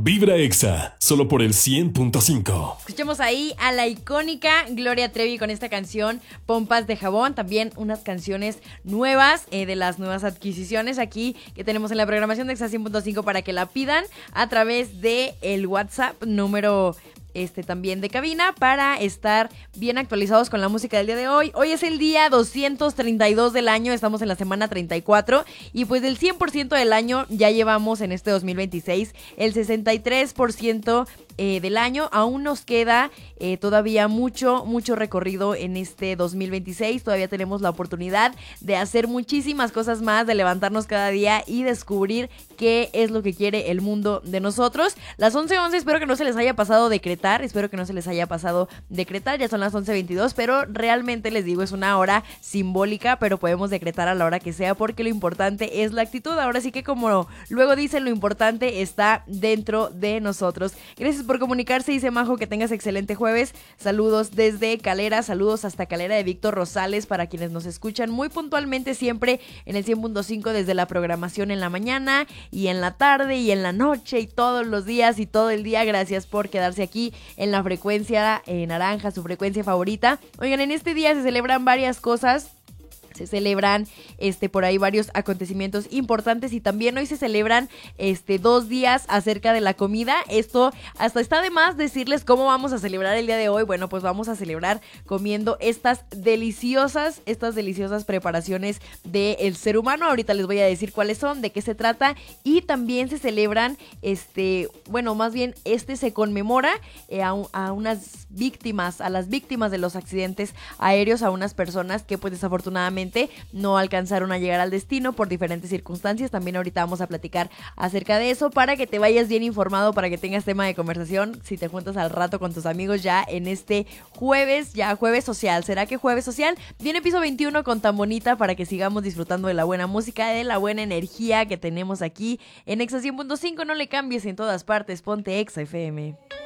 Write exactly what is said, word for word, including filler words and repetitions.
Vibra Exa, solo por el cien punto cinco. Escuchemos ahí a la icónica Gloria Trevi con esta canción Pompas de Jabón. También unas canciones nuevas, eh, de las nuevas adquisiciones aquí que tenemos en la programación de Exa cien punto cinco para que la pidan a través de el WhatsApp número este también de cabina para estar bien actualizados con la música del día de hoy. Hoy es el día doscientos treinta y dos del año, estamos en la semana treinta y cuatro y pues del cien por ciento del año ya llevamos en este dos mil veintiséis el sesenta y tres por ciento eh, del año. Aún nos queda eh, todavía mucho, mucho recorrido en este dos mil veintiséis. Todavía tenemos la oportunidad de hacer muchísimas cosas más, de levantarnos cada día y descubrir qué es lo que quiere el mundo de nosotros. Las once once, espero que no se les haya pasado decretar, espero que no se les haya pasado decretar, ya son las once veintidós, pero realmente les digo, es una hora simbólica, pero podemos decretar a la hora que sea porque lo importante es la actitud. Ahora sí que como luego dicen, lo importante está dentro de nosotros. Gracias por comunicarse, dice Majo, que tengas excelente jueves. Saludos desde Calera, saludos hasta Calera de Víctor Rosales para quienes nos escuchan muy puntualmente siempre en el cien punto cinco desde la programación en la mañana y en la tarde y en la noche y todos los días y todo el día. Gracias por quedarse aquí en la frecuencia eh, naranja, su frecuencia favorita. Oigan, en este día se celebran varias cosas. Se celebran este por ahí varios acontecimientos importantes y también hoy se celebran este dos días acerca de la comida. Esto hasta está de más decirles cómo vamos a celebrar el día de hoy. Bueno, pues vamos a celebrar comiendo estas deliciosas, estas deliciosas preparaciones del ser humano. Ahorita les voy a decir cuáles son, de qué se trata y también se celebran, este, bueno, más bien este se conmemora eh, a, a unas víctimas, a las víctimas de los accidentes aéreos, a unas personas que pues desafortunadamente no alcanzaron a llegar al destino por diferentes circunstancias. También ahorita vamos a platicar acerca de eso para que te vayas bien informado, para que tengas tema de conversación si te juntas al rato con tus amigos ya en este jueves, ya jueves social. ¿Será que jueves social? Viene piso veintiuno con Tan Bonita para que sigamos disfrutando de la buena música, de la buena energía que tenemos aquí en Exa cien punto cinco. No le cambies, en todas partes, ponte Exa F M.